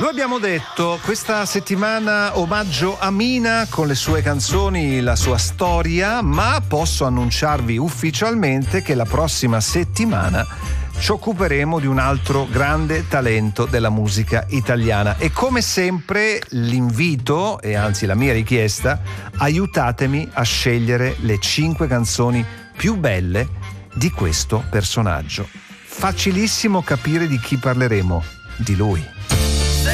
Lo abbiamo detto, questa settimana omaggio a Mina con le sue canzoni, la sua storia, ma posso annunciarvi ufficialmente che la prossima settimana ci occuperemo di un altro grande talento della musica italiana e come sempre l'invito, e anzi la mia richiesta, aiutatemi a scegliere le 5 canzoni più belle di questo personaggio. Facilissimo capire di chi parleremo, di lui.